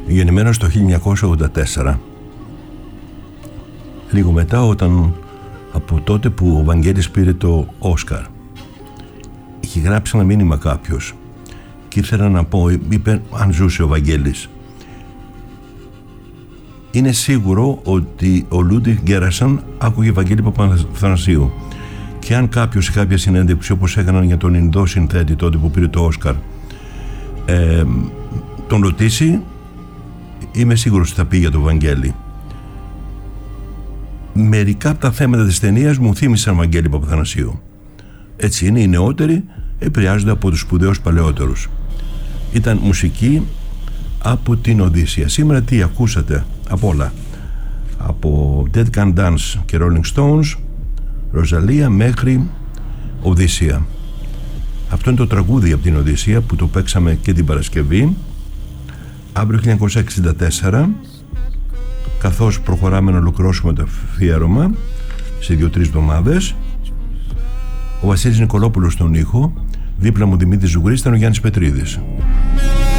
γεννημένος το 1984. Λίγο μετά, από τότε που ο Βαγγέλης πήρε το Όσκαρ, είχε γράψει ένα μήνυμα κάποιος και ήθελα να πω, είπε, αν ζούσε ο Βαγγέλης, είναι σίγουρο ότι ο Λούντβιγκ Γκέρασον άκουγε Βαγγέλη Παπαθανασίου, και αν κάποιος σε κάποια συνέντευξη, όπως έκαναν για τον Ινδό συνθέτη τότε που πήρε το Όσκαρ, τον ρωτήσει, είμαι σίγουρος ότι θα πει για τον Βαγγέλη. Μερικά από τα θέματα της ταινίας μου θύμισαν Βαγγέλη Παπαθανασίου. Έτσι είναι, οι νεότεροι επηρεάζονται από τους σπουδαίους παλαιότερους. Ήταν μουσική από την Οδύσσεια. Σήμερα τι ακούσατε? Από όλα. Από Dead Can Dance και Rolling Stones, Ροζαλία, μέχρι Οδύσσεια. Αυτό είναι το τραγούδι από την Οδύσσεια που το παίξαμε και την Παρασκευή. Αύριο 1964, καθώς προχωράμε να ολοκληρώσουμε το αφιέρωμα σε 2-3 εβδομάδες, ο Βασίλης Νικολόπουλος στον ήχο, δίπλα μου Δημήτρης Ζουγρής, ήταν ο Γιάννης Πετρίδης.